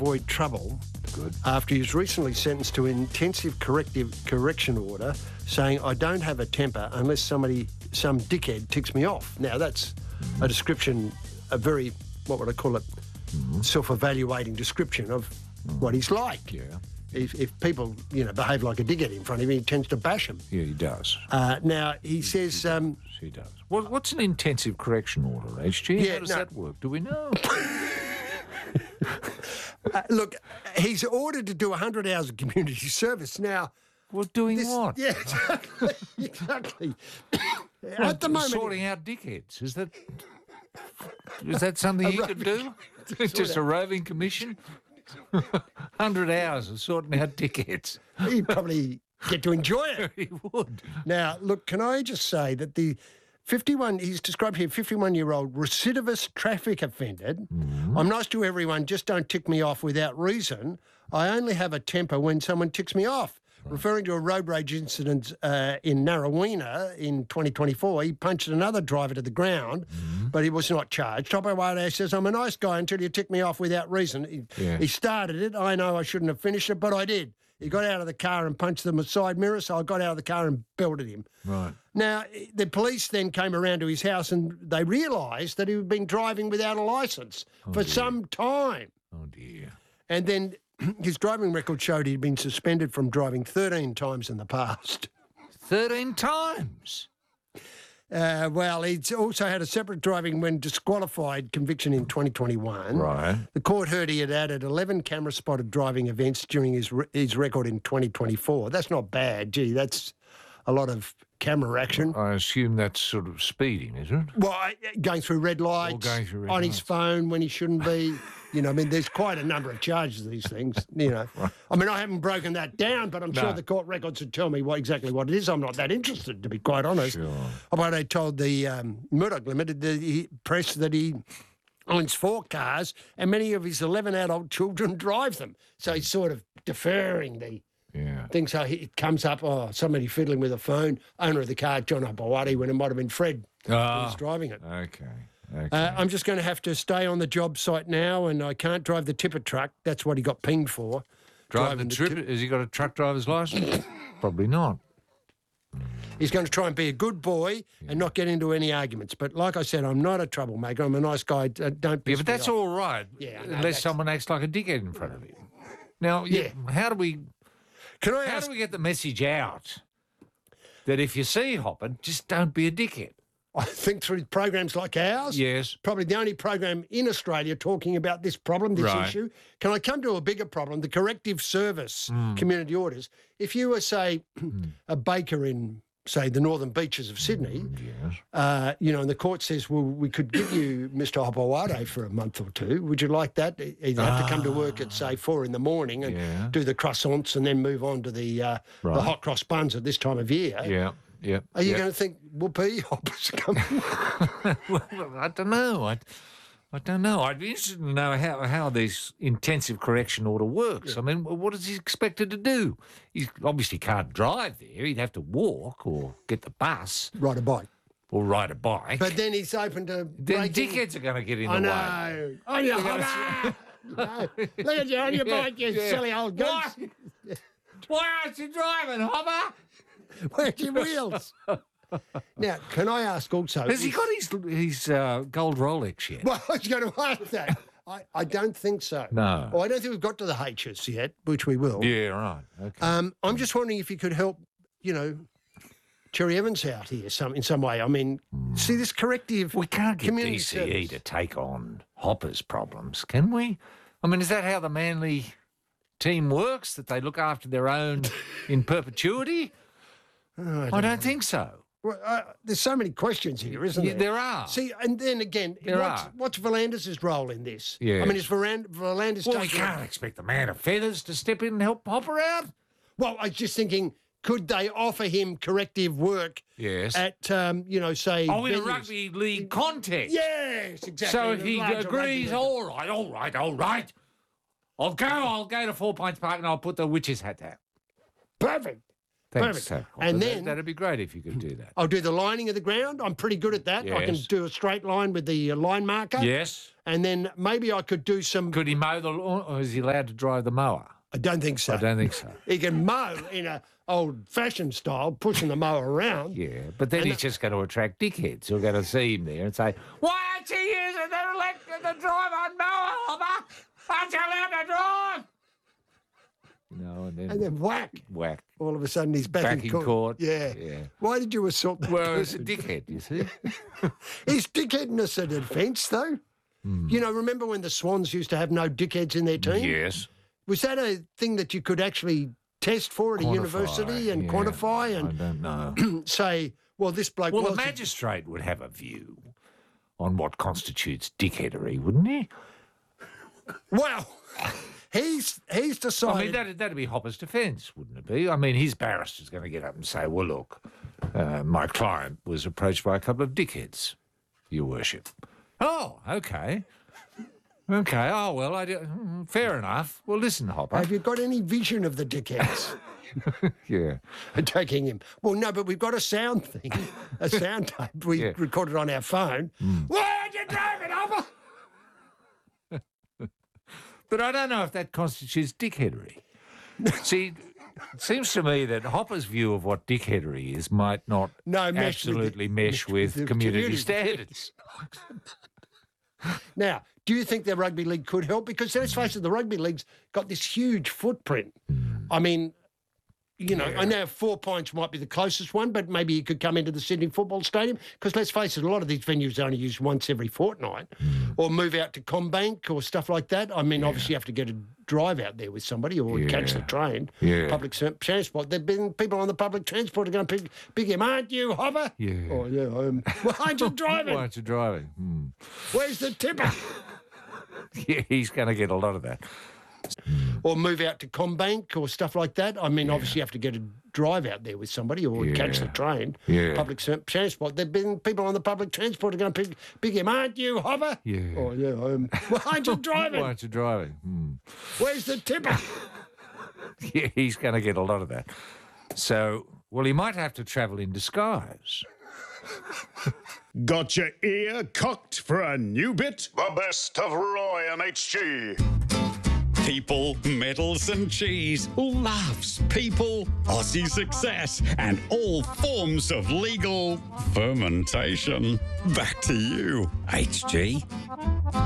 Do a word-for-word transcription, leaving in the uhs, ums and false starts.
avoid trouble Good. after he was recently sentenced to intensive corrective correction order saying, I don't have a temper unless somebody, some dickhead ticks me off. Now, that's mm-hmm. a description, a very, what would I call it, mm-hmm. self-evaluating description of mm-hmm. what he's like. Yeah. If, if people, you know, behave like a dickhead in front of him, he tends to bash them. Yeah, he does. Uh, now, he says... Um, he does. What, what's an intensive correction order, H G? Yeah, How does no. that work? Do we know? uh, look, he's ordered to do one hundred hours of community service. Now... Well, doing this, what? Yeah, exactly. exactly. Well, At the moment... sorting out dickheads. Is that... Is that something you could do? Just a roving commission? one hundred hours of sorting out dickheads. He'd probably get to enjoy it. He would. Now, look, can I just say that the fifty-one, he's described here, fifty-one-year-old recidivist traffic offender. Mm-hmm. I'm nice to everyone, just don't tick me off without reason. I only have a temper when someone ticks me off. Right. Referring to a road rage incident uh, in Narraweena in twenty twenty-four, he punched another driver to the ground, mm-hmm. but he was not charged. Topo Wade says, I'm a nice guy until you tick me off without reason. He, yeah. he started it. I know I shouldn't have finished it, but I did. He got out of the car and punched the side mirror, so I got out of the car and belted him. Right. Now, the police then came around to his house and they realised that he had been driving without a licence oh for dear. some time. Oh, dear. And then his driving record showed he'd been suspended from driving thirteen times in the past. thirteen times? Uh, well, he's also had a separate driving when disqualified conviction in twenty twenty-one. Right. The court heard he had added eleven camera-spotted driving events during his re- his record in twenty twenty-four. That's not bad. Gee, that's a lot of camera action. I assume that's sort of speeding, is it? Well, I- going through red lights, going through red on lights. his phone when he shouldn't be. You know, I mean, there's quite a number of charges, these things, you know. Right. I mean, I haven't broken that down, but I'm No. sure the court records would tell me what exactly what it is. I'm not that interested, to be quite honest. Sure. But they told the um, Murdoch Limited, the he, press, that he owns four cars and many of his eleven adult children drive them. So he's sort of deferring the yeah. thing. So he, it comes up, oh, somebody fiddling with a phone, owner of the car, John Obawati, when it might have been Fred who Ah, was driving it. Okay. Okay. Uh, I'm just going to have to stay on the job site now, and I can't drive the tipper truck. That's what he got pinged for. Driving the the trip? tip- Has he got a truck driver's license? Probably not. He's going to try and be a good boy and not get into any arguments. But like I said, I'm not a troublemaker. I'm a nice guy. Uh, Don't piss Yeah, but me that's off. all right. Yeah, I know, unless that's- someone acts like a dickhead in front of him. Now, yeah, how do we Can I how ask? do we get the message out that if you see Hoppin, just don't be a dickhead? I think through programs like ours. Yes. Probably the only program in Australia talking about this problem, this Right. issue. Can I come to a bigger problem? The corrective service Mm. community orders. If you were, say, a baker in, say, the northern beaches of Sydney, Yes. uh, you know, and the court says, well, we could give you Mister Hopawade for a month or two. Would you like that? You'd have to come to work at, say, four in the morning and Yeah. do the croissants and then move on to the uh, Right. the hot cross buns at this time of year. Yeah. Yeah. Are you yeah. going to think, whoopee, hoppers coming? Well, I don't know. I, I don't know. I'd be interested to know how, how this intensive correction order works. I mean, what is he expected to do? He obviously can't drive there. He'd have to walk or get the bus Ride a bike. or ride a bike. But then he's open to then breaking... dickheads are going to get in I the way. know. On your hopper! No. Look at you on your Yeah, bike, you yeah. silly old Why? goose. Why aren't you driving, Hopper? Where's your wheels? Now, can I ask also... Has he got his his uh, gold Rolex yet? Well, I was going to ask that. I, I don't think so. No. Well, I don't think we've got to the H's yet, which we will. Yeah, right. Okay. Um, I'm just wondering if you could help, you know, Cherry Evans out here some in some way. I mean, see this corrective... We can't get community D C E service. to take on Hopper's problems, can we? I mean, is that how the Manly team works, that they look after their own in perpetuity? Oh, I don't think so. Well, uh, there's so many questions here, isn't Yeah, there? there are. See, and then again, There what's, are. what's Volandis' role in this? Yes. I mean, is Voland- Volandis Well, we taking... can't expect the man of feathers to step in and help Hopper out. Well, I was just thinking, could they offer him corrective work Yes. at, um, you know, say... oh, in a venues? rugby league context. Yes, exactly. So in if a he larger rugby agrees, league. all right, all right, all right. I'll go, I'll go to Four Points Park and I'll put the witch's hat down. Perfect. Thanks, Perfect. Hopper. And That- then that'd be great if you could do that. I'll do the lining of the ground. I'm pretty good at that. I can Yes. do a straight line with the uh, line marker. Yes. And then maybe I could do some. Could he mow the lawn, or is he allowed to drive the mower? I don't think so. I don't think so. He can mow in a old-fashioned style, pushing the mower around. Yeah, but then he's just going to attract dickheads who're going to see him there and say, "Why aren't you using the electric the drive-on mower, Hopper? Aren't you allowed to drive?" You know, and then, And then whack! whack. All of a sudden he's back, Back in in court. court. Yeah. Yeah. Why did you assault that Well, it's a person? dickhead, you see. Is dickheadness a defence, though? You know, remember when the Swans used to have no dickheads in their team? Yes. Was that a thing that you could actually test for at a Quantify, university and yeah. quantify I and don't know. say, well, this bloke Well, was the magistrate would have a view on what constitutes dickheadery, wouldn't he? well, he's he's decided. I mean, that'd, that'd be Hopper's defence, wouldn't it be? I mean, his barrister's going to get up and say, well, look, uh, my client was approached by a couple of dickheads, Your Worship. Oh, okay. Okay, oh, well, I do, mm, fair enough. Well, listen, Hopper. Have you got any vision of the dickheads Yeah. attacking him? Well, no, but we've got a sound thing, a sound tape we Yeah. recorded on our phone. Why aren't you driving, Hopper? But I don't know if that constitutes dickheadery. See, it seems to me that Hopper's view of what dickheadery is might not No, mesh with the- absolutely mesh with the community community. standards. Now, do you think the rugby league could help? Because let's face it, the rugby league's got this huge footprint. I mean, you know, I know Four Points might be the closest one, but maybe you could come into the Sydney Football Stadium. Because let's face it, a lot of these venues are only used once every fortnight, or move out to Combank or stuff like that. I mean, obviously you have to get a drive out there with somebody or catch the Yeah. train. Yeah. Public s- transport. There've been people on the public transport are going to pick, pick him, aren't you, Hopper? Yeah. Oh, yeah, I am. Why aren't you driving? Why aren't you driving? Hmm. Where's the tipper? Yeah, he's going to get a lot of that. Or move out to Combank or stuff like that. I mean, obviously you have to get a drive out there with somebody or catch the Yeah. train. Yeah. Public s- transport. There've been people on the public transport are going to pick, pick him, aren't you, Hopper? Yeah. Oh, yeah, I am. Why aren't you Why driving? aren't you driving? Hmm. Where's the tipper? Yeah, he's going to get a lot of that. So, well, he might have to travel in disguise. Got your ear cocked for a new bit? The best of Roy and H G. People, metals and cheese, laughs, people, Aussie success, and all forms of legal fermentation. Back to you, H G.